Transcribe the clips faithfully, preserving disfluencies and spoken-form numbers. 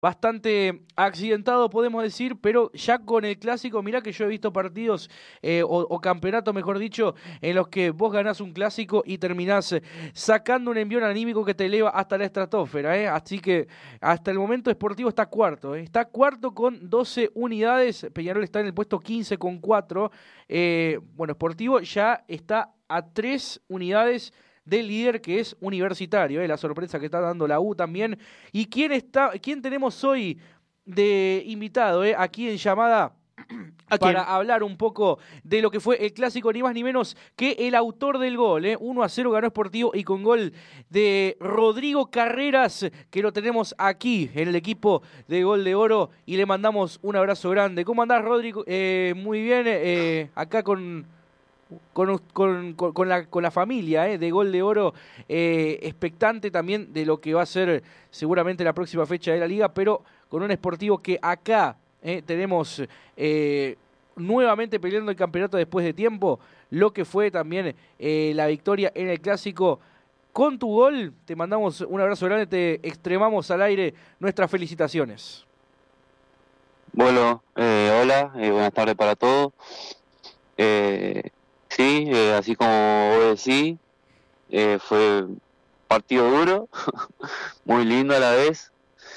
bastante accidentado, podemos decir, pero ya con el clásico, mirá que yo he visto partidos eh, o, o campeonatos, mejor dicho, en los que vos ganás un clásico y terminás eh, sacando un envión anímico que te eleva hasta la estratosfera, ¿eh? Así que hasta el momento Sportivo está cuarto, ¿eh? Está cuarto con doce unidades, Peñarol está en el puesto quince con cuatro, eh, bueno, Sportivo ya está a tres unidades del líder que es Universitario, ¿eh? La sorpresa que está dando la U también. ¿Y quién está, quién tenemos hoy de invitado, eh, aquí en llamada ¿A para quién? hablar un poco de lo que fue el clásico, ni más ni menos que el autor del gol, eh? uno a cero ganó Sportivo y con gol de Rodrigo Carreras, que lo tenemos aquí en el equipo de Gol de Oro y le mandamos un abrazo grande. ¿Cómo andás, Rodrigo? Eh, muy bien, eh, acá con con, con, con, con la, con la familia eh, de Gol de Oro, eh, expectante también de lo que va a ser seguramente la próxima fecha de la liga, pero con un Sportivo que acá eh, tenemos eh, nuevamente peleando el campeonato después de tiempo, lo que fue también eh, la victoria en el Clásico. Con tu gol, te mandamos un abrazo grande, te extremamos al aire nuestras felicitaciones. Bueno, eh, hola, eh, buenas tardes para todos. Eh, sí, eh, así como vos decís, eh, fue partido duro, muy lindo a la vez.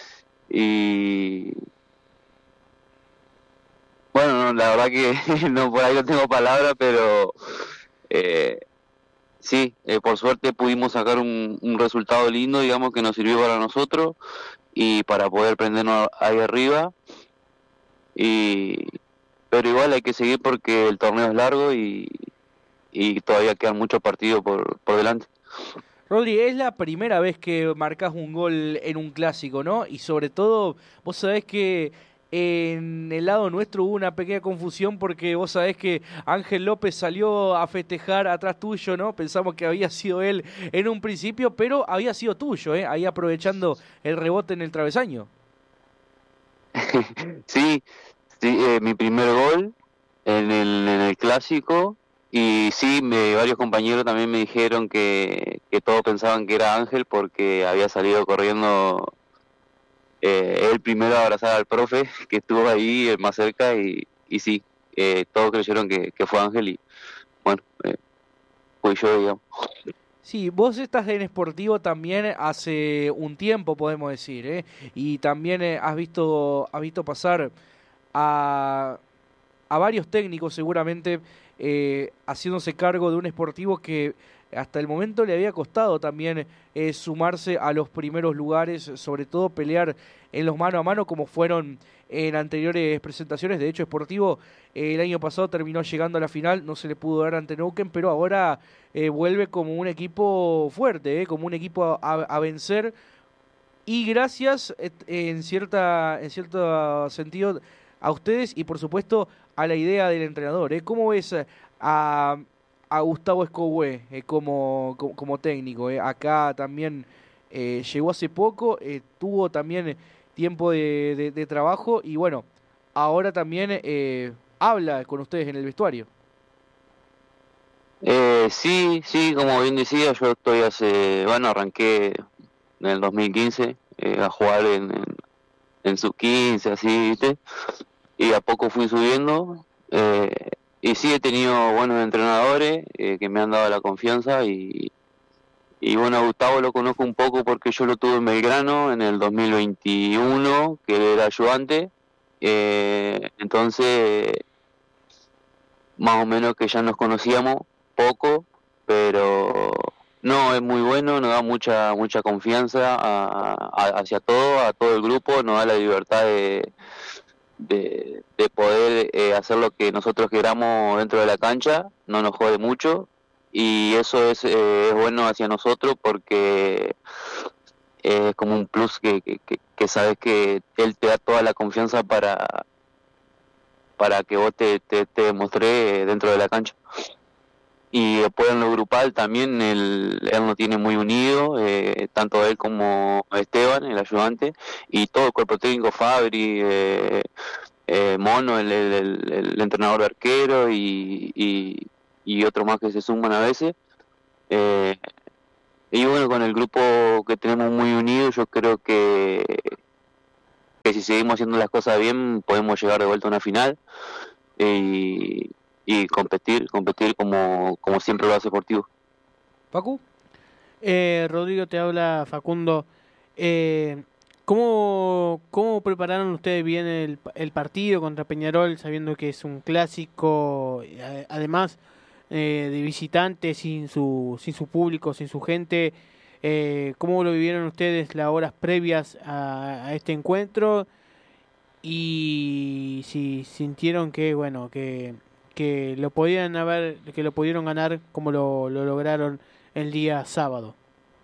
Y bueno, no, la verdad que no por ahí no tengo palabras, pero eh, sí, eh, por suerte pudimos sacar un, un resultado lindo, digamos, que nos sirvió para nosotros y para poder prendernos ahí arriba. Y pero igual hay que seguir porque el torneo es largo y, y todavía quedan muchos partidos por, por delante. Rodri, es la primera vez que marcas un gol en un clásico, ¿no? Y sobre todo, vos sabés que en el lado nuestro hubo una pequeña confusión porque vos sabés que Ángel López salió a festejar atrás tuyo, ¿no? Pensamos que había sido él en un principio, pero había sido tuyo, ¿eh? Ahí aprovechando el rebote en el travesaño. Sí, sí, eh, mi primer gol en el, en el clásico. Y sí, me, varios compañeros también me dijeron que, que todos pensaban que era Ángel porque había salido corriendo eh, él primero a abrazar al profe que estuvo ahí eh, más cerca y, y sí, eh, todos creyeron que, que fue Ángel y bueno, eh, fui yo, digamos. Sí, vos estás en Sportivo también hace un tiempo, podemos decir, ¿eh? Y también eh, has visto, has visto pasar a, a varios técnicos seguramente eh, haciéndose cargo de un Sportivo que hasta el momento le había costado también eh, sumarse a los primeros lugares, sobre todo pelear en los mano a mano como fueron en anteriores presentaciones. De hecho, Sportivo eh, el año pasado terminó llegando a la final, no se le pudo dar ante Neuquén, pero ahora eh, vuelve como un equipo fuerte, eh, como un equipo a, a vencer y gracias et- en cierta, en cierto sentido a ustedes y por supuesto a la idea del entrenador. ¿Eh? ¿Cómo ves eh, a, a Gustavo Escogüe eh, como, como, como técnico? ¿Eh? Acá también eh, llegó hace poco, eh, tuvo también tiempo de, de- de trabajo y bueno, ahora también eh, habla con ustedes en el vestuario. Eh, sí, sí, como bien decía, yo estoy hace, bueno, arranqué en el dos mil quince eh, a jugar en, en, en sub quince, así, ¿viste? Y a poco fui subiendo. Eh, y sí he tenido buenos entrenadores eh, que me han dado la confianza y, y bueno, a Gustavo lo conozco un poco porque yo lo tuve en Belgrano en el dos mil veintiuno, que él era ayudante. Eh, entonces, más o menos que ya nos conocíamos poco, pero no, es muy bueno, nos da mucha mucha confianza a, a- hacia todo, a todo el grupo, nos da la libertad de, de, de poder eh, hacer lo que nosotros queramos dentro de la cancha, no nos jode mucho y eso es, eh, es bueno hacia nosotros porque es como un plus que, que, que, que sabes que él te da toda la confianza para, para que vos te, te, te demostré dentro de la cancha. Y después en lo grupal también él, él lo tiene muy unido, eh, tanto él como Esteban, el ayudante, y todo el cuerpo técnico, Fabri, eh, eh, Mono, el, el, el, el entrenador de arquero y, y, y otros más que se suman a veces. Eh, y bueno, con el grupo que tenemos muy unido, yo creo que, seguimos haciendo las cosas bien, podemos llegar de vuelta a una final y, y competir, competir como, como siempre lo hace Sportivo. Facu. Eh, Rodrigo, te habla Facundo. Eh, ¿cómo, ¿Cómo prepararon ustedes bien el, el partido contra Peñarol, sabiendo que es un clásico, eh, además eh, de visitante, sin su, sin su público, sin su gente? Eh, ¿Cómo lo vivieron ustedes las horas previas a, a este encuentro? Y si sintieron que, bueno, que, que lo podían haber, que lo pudieron ganar como lo, lo lograron el día sábado.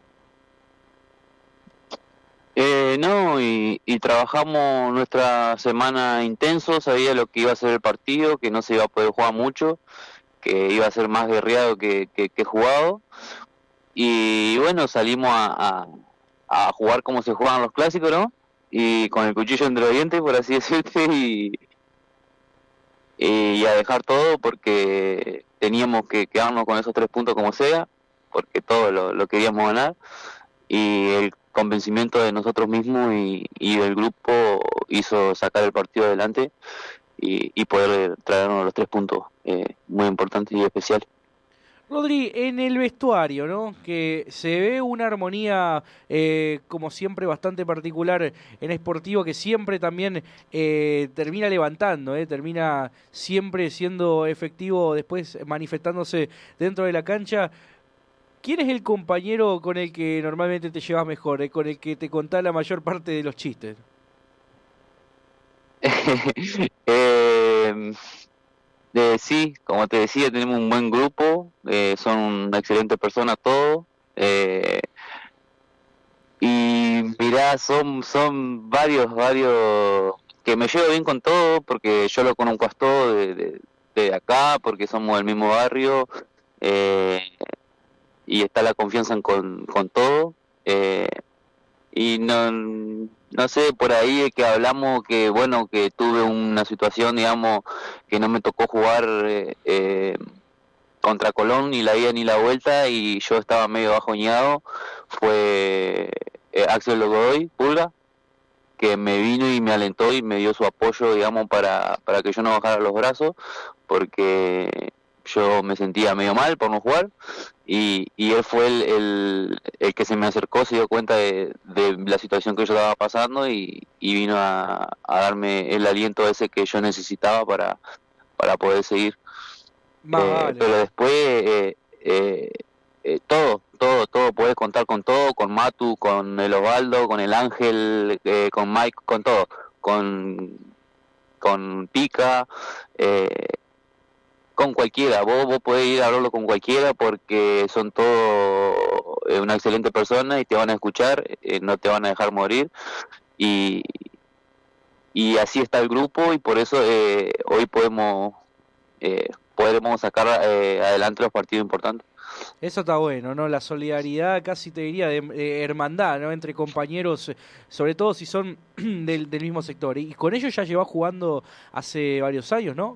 Eh, no, y, y trabajamos nuestra semana intenso, sabía lo que iba a ser el partido, que no se iba a poder jugar mucho, que iba a ser más guerreado que, que, que jugado, y bueno, salimos a, a, a jugar como se juegan los clásicos, ¿no? Y con el cuchillo entre los dientes, por así decirte, y, y a dejar todo porque teníamos que quedarnos con esos tres puntos como sea, porque todo lo, lo queríamos ganar, y el convencimiento de nosotros mismos y, y del grupo hizo sacar el partido adelante y, y poder traernos los tres puntos eh, muy importantes y especiales. Rodri, en el vestuario, ¿no? Que se ve una armonía, eh, como siempre, bastante particular en Sportivo, que siempre también eh, termina levantando, ¿eh? Termina siempre siendo efectivo, después manifestándose dentro de la cancha. ¿Quién es el compañero con el que normalmente te llevas mejor, eh? Con el que te contás la mayor parte de los chistes? eh... Eh, sí, como te decía, tenemos un buen grupo, eh, son una excelente persona todos, eh, y mirá, son, son varios, varios, que me llevo bien con todos, porque yo lo conozco a todos de, de, de acá, porque somos del mismo barrio, eh, y está la confianza con, con todo, eh, y no, no sé, por ahí es que hablamos que, bueno, que tuve una situación, digamos, que no me tocó jugar eh, eh, contra Colón, ni la ida ni la vuelta, y yo estaba medio bajoñado, fue eh, Axel Godoy, Pulga, que me vino y me alentó y me dio su apoyo, digamos, para, para que yo no bajara los brazos, porque yo me sentía medio mal por no jugar, y, y él fue el, el, el que se me acercó, se dio cuenta de, de la situación que yo estaba pasando y, y vino a, a darme el aliento ese que yo necesitaba para, para poder seguir. Más Eh, vale. pero después, eh, eh, eh, todo, todo, todo, podés contar con todo, con Matu, con el Osvaldo, con el Ángel, eh, con Mike, con todo, con, con Pica, eh, con cualquiera, vos, vos podés ir a hablarlo con cualquiera porque son todos eh, una excelente persona y te van a escuchar, eh, no te van a dejar morir, y, y así está el grupo, y por eso eh, hoy podemos eh, podremos sacar eh, adelante los partidos importantes. Eso está bueno, ¿no? La solidaridad, casi te diría, de, de hermandad, ¿no? Entre compañeros, sobre todo si son del, del mismo sector. Y con ellos ya llevas jugando hace varios años, ¿no?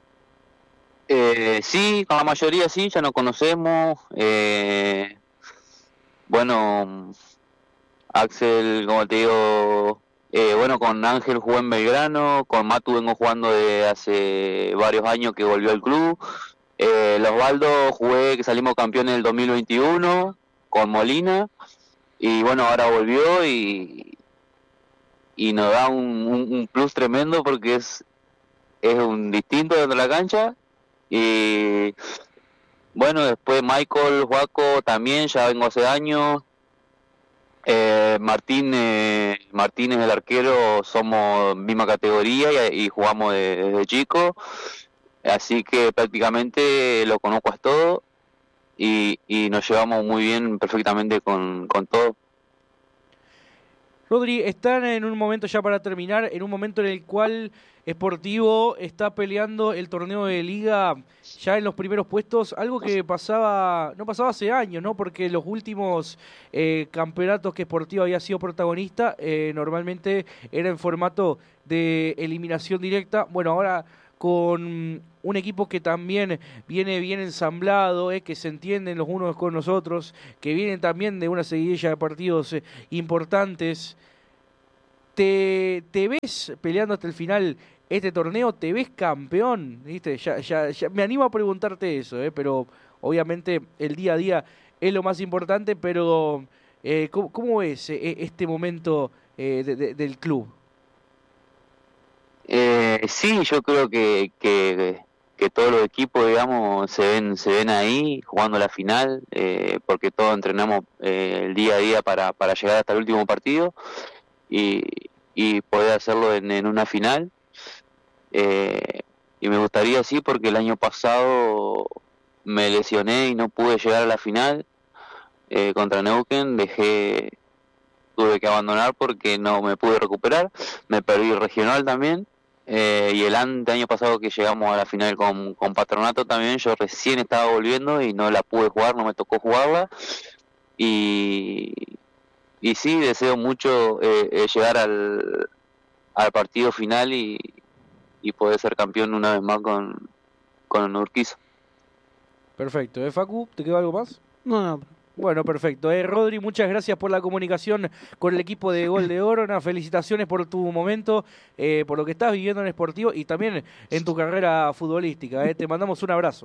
Eh, sí, con la mayoría sí, ya nos conocemos. Eh, bueno, Axel, como te digo, eh, bueno, con Ángel jugué en Belgrano, con Matu vengo jugando de hace varios años que volvió al club. Eh, los Osvaldo jugué, que salimos campeones en el dos mil veintiuno con Molina, y bueno, ahora volvió y, y nos da un, un, un plus tremendo porque es, es un distinto dentro de la cancha. Y bueno, después Michael, Juaco también, ya vengo hace años. Eh, Martín, eh, Martínez, el arquero, somos misma categoría y, y jugamos de, desde chico, así que prácticamente lo conozco a todo y, y nos llevamos muy bien perfectamente con, con todo. Rodri, están en un momento ya para terminar, en un momento en el cual Sportivo está peleando el torneo de liga ya en los primeros puestos, algo que pasaba no pasaba hace años, ¿no? Porque los últimos eh, campeonatos que Sportivo había sido protagonista eh, normalmente era en formato de eliminación directa. Bueno, ahora con un equipo que también viene bien ensamblado, eh, que se entienden los unos con los otros, que vienen también de una seguidilla de partidos eh, importantes. ¿te, te ves peleando hasta el final este torneo? ¿Te ves campeón? ¿Viste? Ya, ya, ya me animo a preguntarte eso, ¿eh? Pero obviamente el día a día es lo más importante, pero eh, ¿cómo, cómo ves eh, este momento eh, de, de, del club? Eh, sí, yo creo que, que, que todos los equipos, digamos, se ven se ven ahí jugando la final, eh, porque todos entrenamos eh, el día a día para, para llegar hasta el último partido y, y poder hacerlo en, en una final. Eh, y me gustaría sí, porque el año pasado me lesioné y no pude llegar a la final eh, contra Neuquén, dejé, tuve que abandonar porque no me pude recuperar, me perdí el regional también. Eh, y el ante año pasado que llegamos a la final con, con Patronato también, yo recién estaba volviendo y no la pude jugar, no me tocó jugarla. Y, y sí, deseo mucho eh, eh, llegar al, al partido final y, y poder ser campeón una vez más con, con Urquiza. Perfecto. ¿Eh, Facu? ¿Te quedó algo más? No, no. Bueno, perfecto. Eh, Rodri, muchas gracias por la comunicación con el equipo de Gol de Oro. Una felicitaciones por tu momento, eh, por lo que estás viviendo en Sportivo y también en tu carrera futbolística. Eh. Te mandamos un abrazo.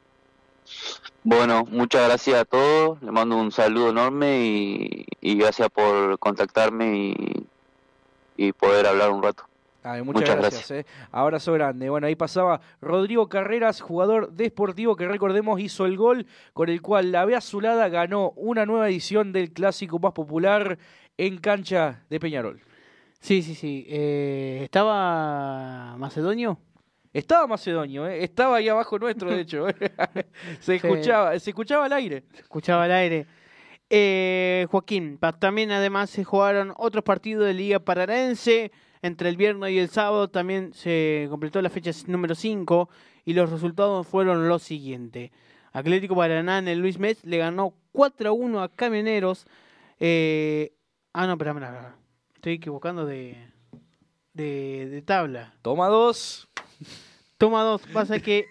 Bueno, muchas gracias a todos. Les mando un saludo enorme y, y gracias por contactarme y, y poder hablar un rato. Ay, muchas, muchas gracias. gracias. Eh. Abrazo grande. Bueno, ahí pasaba Rodrigo Carreras, jugador de Sportivo, que recordemos hizo el gol con el cual la B Azulada ganó una nueva edición del clásico más popular en cancha de Peñarol. Sí, sí, sí. Eh, ¿Estaba Macedonio? Estaba Macedonio, ¿eh? Estaba ahí abajo nuestro, de hecho. ¿eh? se escuchaba, se escuchaba al aire. Se escuchaba al aire. Eh, Joaquín, también además se jugaron otros partidos de Liga Paranaense. Entre el viernes y el sábado también se completó la fecha número cinco y los resultados fueron los siguientes. Atlético Paraná en el Luis Metz le ganó cuatro a uno a Camioneros. Eh, ah, no, espera, espera, estoy equivocando de, de, de tabla. Toma dos. Toma dos. Pasa que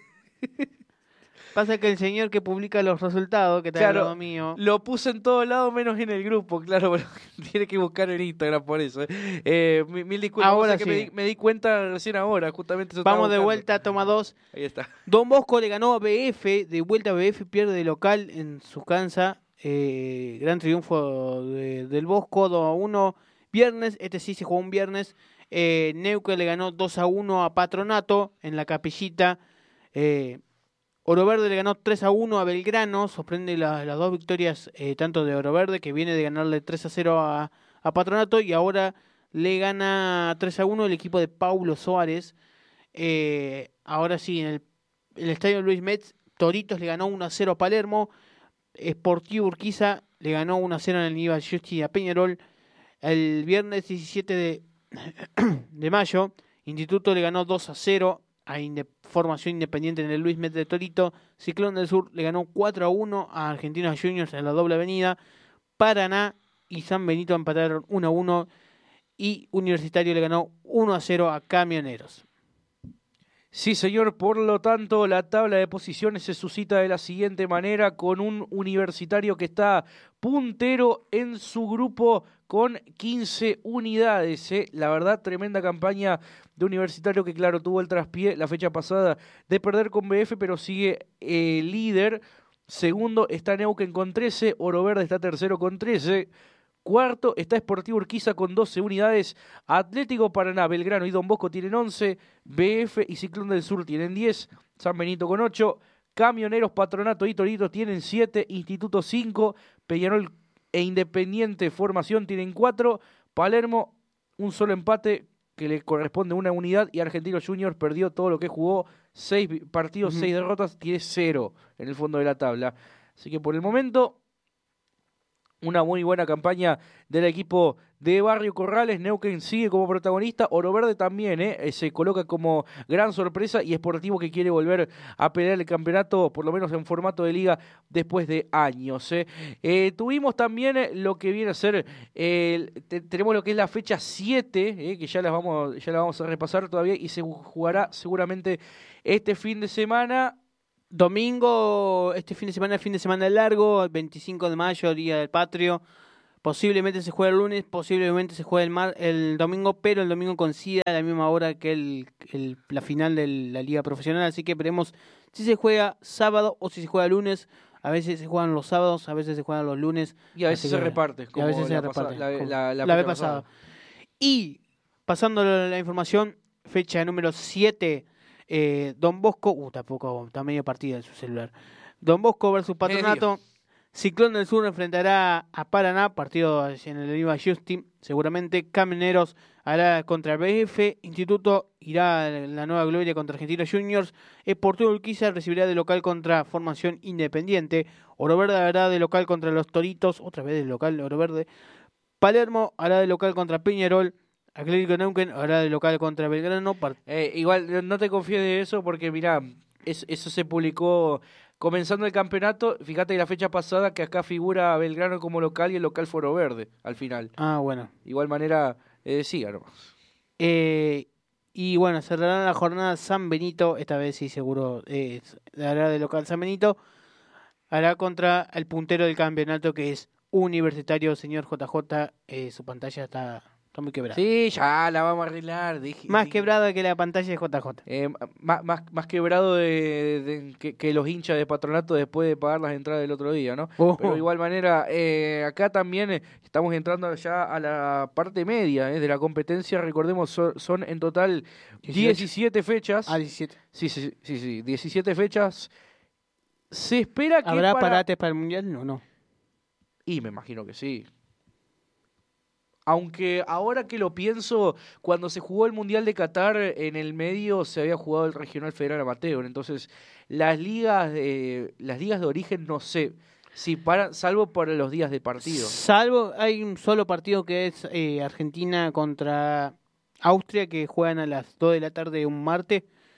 pasa que el señor que publica los resultados, que está Claro, al lado mío, lo puse en todos lados menos en el grupo, claro, pero tiene que buscar en Instagram por eso. Eh, eh mil, mil disculpas, Ahora que sí. me, di, me di cuenta recién ahora, justamente eso vamos estaba de buscando. vuelta, toma dos. Ahí está. Don Bosco le ganó a B F, de vuelta a B F, pierde de local en su cancha. Eh, gran triunfo de, del Bosco, dos a uno. Viernes, este sí se jugó un viernes. Eh, Neuquén le ganó dos a uno a Patronato en la Capillita. Eh, Oro Verde le ganó tres a uno a Belgrano. Sorprende la, las dos victorias, eh, tanto de Oro Verde, que viene de ganarle tres a cero a, a Patronato, y ahora le gana tres a uno el equipo de Paulo Suárez. Eh, ahora sí, en el, el estadio Luis Metz, Toritos le ganó uno a cero a Palermo. Sportivo Urquiza le ganó uno a cero en el Niva Justi a Peñarol. El viernes diecisiete de, de mayo, Instituto le ganó dos a cero a Inde- Formación Independiente en el Luis Metz de Torito. Ciclón del Sur le ganó cuatro a uno a Argentinos Juniors en la doble avenida. Paraná y San Benito empataron uno a uno y Universitario le ganó uno a cero a Camioneros. Sí, señor, por lo tanto, la tabla de posiciones se suscita de la siguiente manera, con un Universitario que está puntero en su grupo con quince unidades. ¿eh? La verdad, tremenda campaña de Universitario que, claro, tuvo el traspié la fecha pasada de perder con B F, pero sigue eh, líder. Segundo está Neuquén con trece, Oro Verde está tercero con trece. Cuarto está Sportivo Urquiza con doce unidades. Atlético Paraná, Belgrano y Don Bosco tienen once. B F y Ciclón del Sur tienen diez. San Benito con ocho. Camioneros, Patronato y Torito tienen siete. Instituto cinco. Peñarol e Independiente Formación tienen cuatro. Palermo, un solo empate que le corresponde una unidad. Y Argentinos Juniors perdió todo lo que jugó. seis partidos, seis uh-huh. derrotas. Tiene cero en el fondo de la tabla. Así que por el momento, una muy buena campaña del equipo de Barrio Corrales. Neuquén sigue como protagonista. Oro Verde también ¿eh? se coloca como gran sorpresa. Y Sportivo que quiere volver a pelear el campeonato, por lo menos en formato de liga, después de años. ¿eh? Eh, tuvimos también lo que viene a ser, eh, te, tenemos lo que es la fecha siete, ¿eh? que ya, las vamos, ya la vamos a repasar todavía. Y se jugará seguramente este fin de semana. Domingo, este fin de semana, fin de semana largo, el veinticinco de mayo, Día del Patrio. Posiblemente se juegue el lunes, posiblemente se juegue el mar, el domingo, pero el domingo coincide a la misma hora que el, el, la final de la liga profesional, así que veremos si se juega sábado o si se juega lunes. A veces se juegan los sábados, a veces se juegan los lunes. Y a veces se que, reparte, como y a veces la se reparte, la, como la, la, la vez pasada. pasada. Y pasando a la información, fecha número siete, eh, Don Bosco, uh, tampoco, está medio partida en su celular. Don Bosco versus Patronato. Medio. Ciclón del Sur enfrentará a Paraná, partido en el Viva Justin, seguramente. Camioneros hará contra B F, Instituto irá en la Nueva Gloria contra Argentinos Juniors, Sportivo Urquiza recibirá de local contra Formación Independiente, Oro Verde hará de local contra los Toritos, otra vez de local Oro Verde, Palermo hará de local contra Peñarol, Atlético Neuquén hará de local contra Belgrano. Eh, igual no te confíes de eso porque mirá, es, eso se publicó comenzando el campeonato. Fíjate la fecha pasada que acá figura Belgrano como local y el local fue Oro Verde al final. Ah, bueno. Igual manera, eh, siga nomás. Eh, y bueno, cerrarán la jornada San Benito, esta vez sí seguro eh, hará de local San Benito, hará contra el puntero del campeonato que es Universitario, señor J J, eh, su pantalla está... Está muy quebrada. Sí, ya la vamos a arreglar. Dije, más dije. quebrada que la pantalla de J J. Eh, más, más, más quebrado de, de, que, que los hinchas de Patronato después de pagar las entradas del otro día, ¿no? Oh. Pero de igual manera, eh, acá también eh, estamos entrando ya a la parte media eh, de la competencia. Recordemos, son, son en total diecisiete fechas. Ah, diecisiete. Sí, sí, sí, sí, diecisiete fechas. Se espera que ¿Habrá para... parates para el Mundial o no? Y me imagino que sí. Aunque ahora que lo pienso, cuando se jugó el Mundial de Qatar, en el medio se había jugado el Regional Federal Amateur. Entonces, las ligas de, las ligas de origen no sé si para, salvo para los días de partido. Salvo, hay un solo partido que es eh, Argentina contra Austria, que juegan a las dos de la tarde un martes.